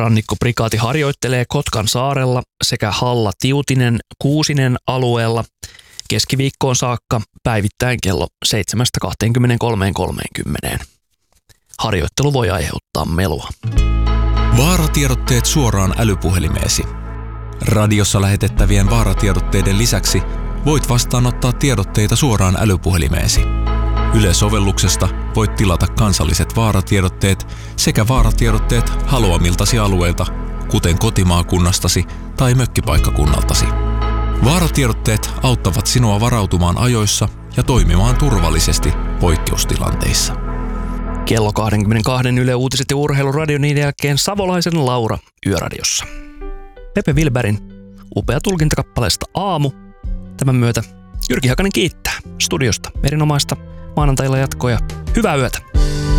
Rannikkoprikaati harjoittelee Kotkan saarella sekä Halla-Tiutinen Kuusinen alueella keskiviikkoon saakka päivittäin kello 7.23.30. Harjoittelu voi aiheuttaa melua. Vaaratiedotteet suoraan älypuhelimeesi. Radiossa lähetettävien vaaratiedotteiden lisäksi voit vastaanottaa tiedotteita suoraan älypuhelimeesi. Yle-sovelluksesta voit tilata kansalliset vaaratiedotteet sekä vaaratiedotteet haluamiltasi alueilta, kuten kotimaakunnastasi tai mökkipaikkakunnaltasi. Vaaratiedotteet auttavat sinua varautumaan ajoissa ja toimimaan turvallisesti poikkeustilanteissa. Kello 22 Yle Uutiset ja Urheiluradio, niiden jälkeen Savolaisen Laura Yöradiossa. Pepe Wilbergin upea tulkintakappaleesta Aamu. Tämän myötä Jyrki Hakanen kiittää studiosta erinomaista maanantailla jatkoa ja hyvää yötä.